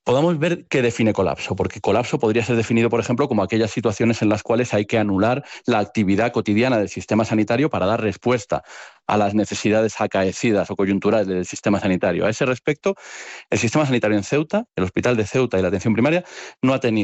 Podamos ver qué define colapso, porque colapso podría ser definido, por ejemplo, como aquellas situaciones en las cuales hay que anular la actividad cotidiana del sistema sanitario para dar respuesta a las necesidades acaecidas o coyunturales del sistema sanitario. A ese respecto, el sistema sanitario en Ceuta, el hospital de Ceuta y la atención primaria, no ha tenido